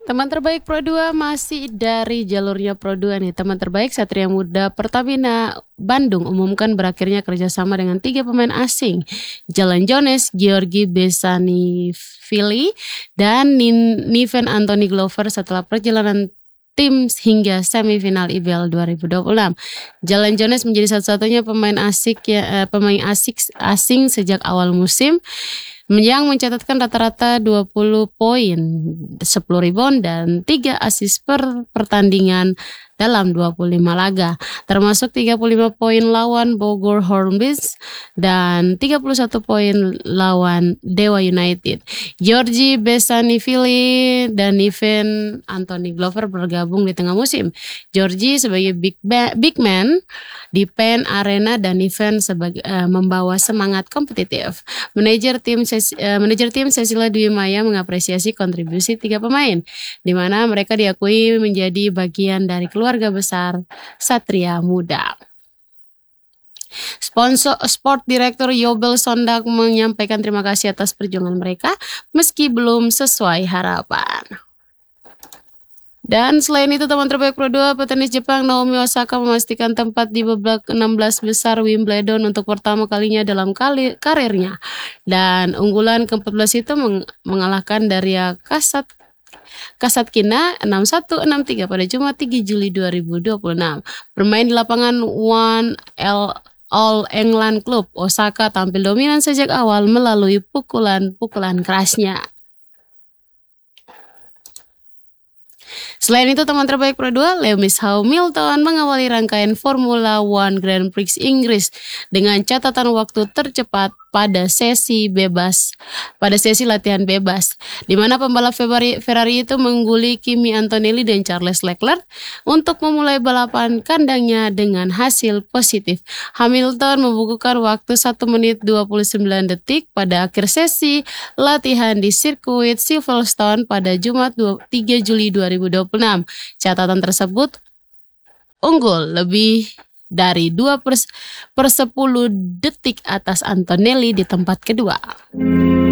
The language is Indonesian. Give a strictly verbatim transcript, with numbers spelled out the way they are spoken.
Teman terbaik Pro dua masih dari jalurnya Pro dua nih. Teman terbaik Satria Muda Pertamina Bandung umumkan berakhirnya kerjasama dengan tiga pemain asing, Jalan Jones, Georgi Besanivili, dan Nin- Niven Anthony Glover setelah perjalanan tim hingga semifinal I B L dua ribu dua puluh enam. Jalan Jones menjadi satu-satunya pemain asik ya, eh, pemain asik asing sejak awal musim yang mencatatkan rata-rata dua puluh poin, sepuluh rebound dan tiga assist per pertandingan dalam dua puluh lima laga, termasuk tiga puluh lima poin lawan Bogor Hornets dan tiga puluh satu poin lawan Dewa United. Georgi Besanivili dan Niven Anthony Glover bergabung di tengah musim. Georgi sebagai big, ba- big man di Pen Arena dan Niven sebagai uh, membawa semangat kompetitif. Manajer tim Ses- uh, manajer tim Cecilia Dwi Maya mengapresiasi kontribusi tiga pemain, di mana mereka diakui menjadi bagian dari keluarga besar Satria Muda. Sponsor Sport Director Yobel Sondak menyampaikan terima kasih atas perjuangan mereka meski belum sesuai harapan. Dan selain itu teman terbaik Pro dua, petenis Jepang Naomi Osaka memastikan tempat di babak enam belas besar Wimbledon untuk pertama kalinya dalam kali karirnya. Dan unggulan keempat belas itu meng- mengalahkan Daria Kasat Kasatkina enam satu enam tiga pada Jumat tiga Juli dua ribu dua puluh enam. Bermain di lapangan One L All England Club, Osaka tampil dominan sejak awal melalui pukulan-pukulan kerasnya. Selain itu teman terbaik Pro dua, Lewis Hamilton mengawali rangkaian Formula One Grand Prix Inggris dengan catatan waktu tercepat pada sesi bebas, pada sesi latihan bebas, di mana pembalap Ferrari, Ferrari itu mengguli Kimi Antonelli dan Charles Leclerc untuk memulai balapan kandangnya dengan hasil positif. Hamilton membukukan waktu satu menit dua puluh sembilan detik pada akhir sesi latihan di sirkuit Silverstone pada Jumat tiga Juli dua ribu dua puluh enam. Catatan tersebut unggul lebih dari dua per, per sepuluh detik atas Antonelli di tempat kedua.